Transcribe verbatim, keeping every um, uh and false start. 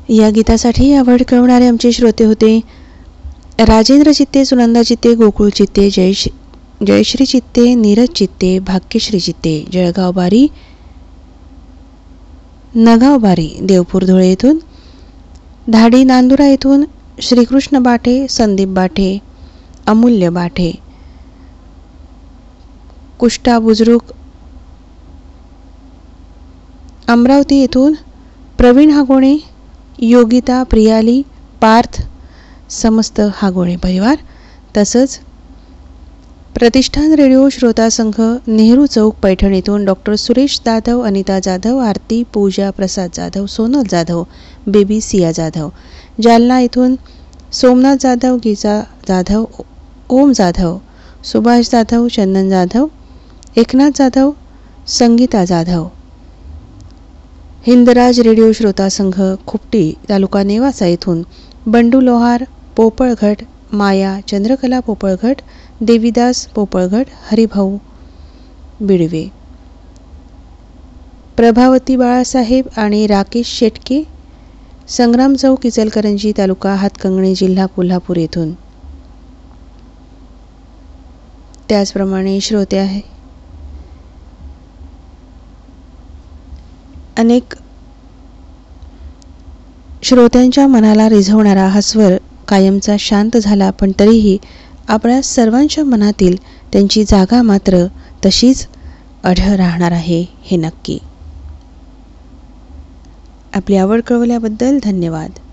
या गीतासाठी आवड कळवणारे आमचे श्रोते होते राजेंद्र चित्ते, सुनंदा चित्ते, गोकुळ चित्ते, जयश्री जयश्री चित्ते, नीरज चित्ते, भाग्यश्री चित्ते, जळगाव बारी, नगाव बारी, देवपूर धुळे येथून, धाडी नांदुरा येथून श्रीकृष्ण बाठे, संदीप बाठे, अमूल्य बाठे, कुष्टा बुजुर्ग अमरावती येथून प्रवीण हागोणे, योगिता, प्रियाली, पार्थ, समस्त हागोणे परिवार, तसंच प्रतिष्ठान रेडिओ श्रोता संघ नेहरू चौक पैठण येथून डॉक्टर सुरेश जाधव, अनिता जाधव, आरती, पूजा, प्रसाद जाधव, सोनल जाधव, बेबी सिया जाधव, जालना येथून सोमनाथ जाधव, गीता जाधव, ओम जाधव, सुभाष जाधव, चंदन जाधव, एकनाथ जाधव, संगीता जाधव, हिंदराज रेडिओ श्रोता संघ खुपटी तालुका नेवासा येथून बंडू लोहार, पोपळघट, माया, चंद्रकला पोपळघट, देवीदास पोपळघट, हरिभाऊ बिडवे, प्रभावती बाळासाहेब आणि राकेश शेटके, संग्राम चौक इचलकरंजी तालुका हातकंगणे जिल्हा कोल्हापूर येथून. त्याचप्रमाणे श्रोते आहे अनेक श्रोत्यांच्या मनाला रिझवणारा हा स्वर कायमचा शांत झाला, पण तरीही आपल्या सर्वांच्या मनातील त्यांची जागा मात्र तशीच अढळ राहणार आहे हे नक्की. आपली आवड कळवल्याबद्दल धन्यवाद.